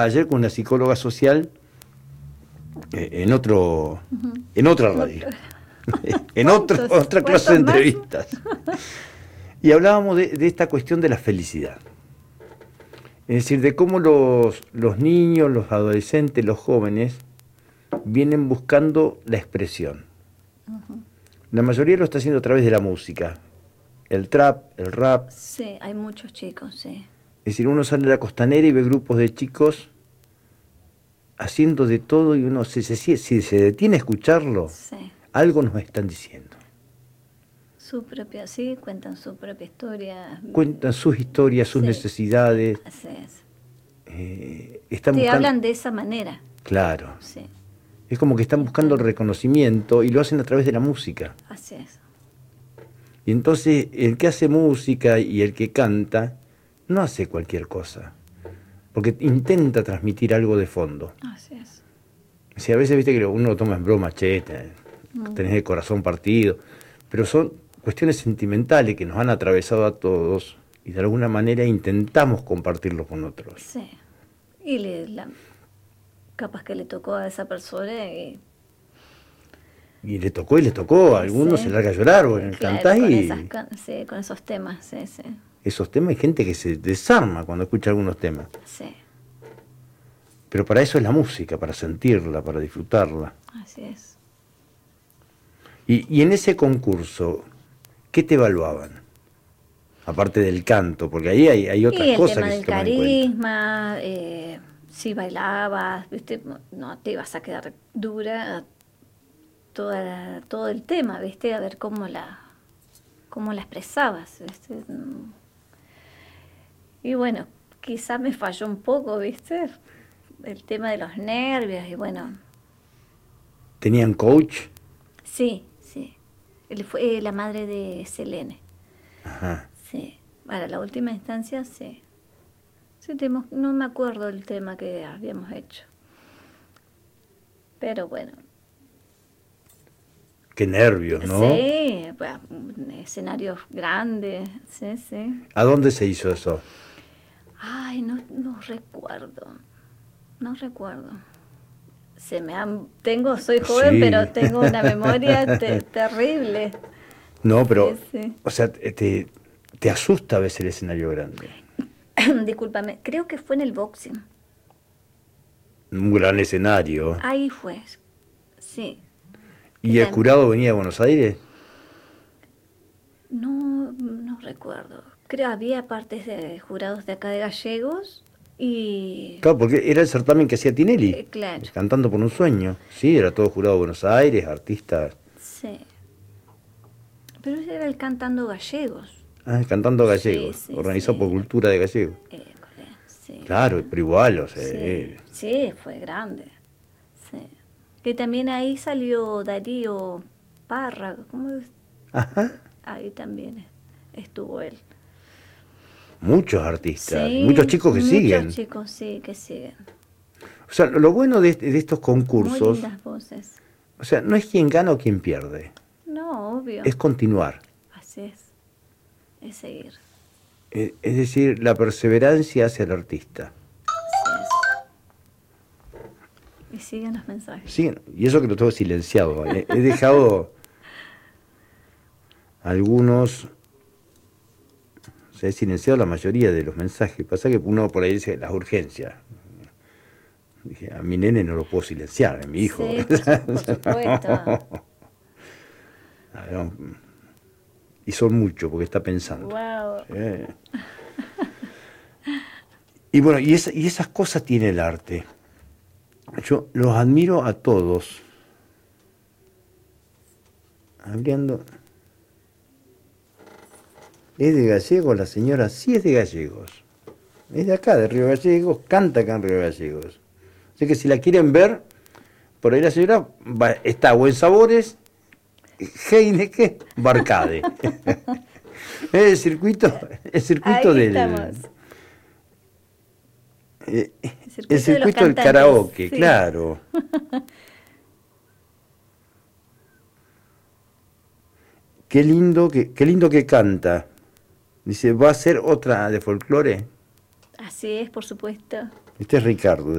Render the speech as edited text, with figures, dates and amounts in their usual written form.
Ayer con una psicóloga social en otra radio, en otra clase de entrevistas. Y hablábamos de esta cuestión de la felicidad. Es decir, de cómo los niños, los adolescentes, los jóvenes vienen buscando la expresión. La mayoría lo está haciendo a través de la música. El trap, el rap. Sí, hay muchos chicos, sí. Es decir, uno sale a la costanera y ve grupos de chicos haciendo de todo y uno, si se detiene a escucharlo, Sí. algo nos están diciendo. Su propia, sí, cuentan su propia historia. Cuentan sus historias, sus Sí. necesidades. Así es. Están Te buscando, hablan de esa manera. claro. Sí, Es como que están buscando el reconocimiento y lo hacen a través de la música. así es. Y entonces el que hace música y el que canta no hace cualquier cosa, porque intenta transmitir algo de fondo. Así es. O sea, a veces viste que uno lo toma en broma, che, tenés el corazón partido, pero son cuestiones sentimentales que nos han atravesado a todos y de alguna manera intentamos compartirlo con otros. Sí. Y capaz que le tocó a esa persona Y le tocó, a algunos sí. se larga a llorar, o en el Claro, cantás con y sí, con esos temas, sí, sí. esos temas hay gente que se desarma cuando escucha algunos temas. Sí, Pero para eso es la música, para sentirla, para disfrutarla. así es. Y en ese concurso, ¿qué te evaluaban? Aparte del canto, porque ahí hay otras Y el cosas tema que del se toman en cuenta. carisma, si bailabas, ¿viste? No te ibas a quedar dura todo el tema, ¿viste? A ver cómo la expresabas, ¿viste? Y bueno, quizás me falló un poco, ¿viste? El tema de los nervios y bueno, ¿Tenían coach? sí, sí. Él fue la madre de Selene, Ajá. sí. Para la última instancia, sí. Sí, no me acuerdo el tema que habíamos hecho. Pero bueno. Qué nervios, ¿no? Sí, pues, escenarios grandes, sí, sí. ¿A dónde se hizo eso? Ay, no recuerdo. No recuerdo. Soy joven, Sí. pero tengo una memoria terrible. No, pero, Sí. o sea, te asusta a veces el escenario grande. Discúlpame, creo que fue en el boxing. Un gran escenario. Ahí fue, sí. ¿Y el jurado venía de Buenos Aires? No recuerdo. Creo había partes de jurados de acá de Gallegos y... Claro, porque era el certamen que hacía Tinelli. Claro. Cantando por un sueño. Sí, era todo jurado de Buenos Aires, artistas. Sí. Pero ese era el Cantando Gallegos. Ah, Cantando Gallegos. Sí, Organizado sí. por Cultura de Gallegos. Sí. Claro, pero igual, o sea. Sí, fue grande. Sí. Que también ahí salió Darío Parra. ¿Cómo es? Ajá. Ahí también estuvo él. Muchos artistas, Sí, muchos chicos que siguen. Muchos chicos, sí, que siguen. O sea, lo bueno de estos Muy concursos, lindas voces. o sea, no es quién gana o quién pierde, No, obvio. es continuar. Así es. Es seguir. Es decir, la perseverancia hacia el artista. Así es. Y siguen los mensajes. Sí, y eso que lo tengo silenciado. He dejado algunos, o sea, he silenciado la mayoría de los mensajes. Pasa que uno por ahí dice las urgencias. Dije, a mi nene no lo puedo silenciar, a mi hijo. Sí, por supuesto. Y son muchos porque está pensando. Wow. Sí. Y bueno, y esas cosas tiene el arte. Yo los admiro a todos. Abriendo. ¿Es de Gallegos la señora? Sí, es de Gallegos. Es de acá, de Río Gallegos, canta acá en Río Gallegos. Así que si la quieren ver, por ahí la señora está Buen Sabores, Heineken, Barcade. Es el circuito Ahí del... estamos. El circuito del karaoke, sí. Claro. Qué lindo que canta. Dice, ¿va a ser otra de folclore? Así es, por supuesto. Este es Ricardo.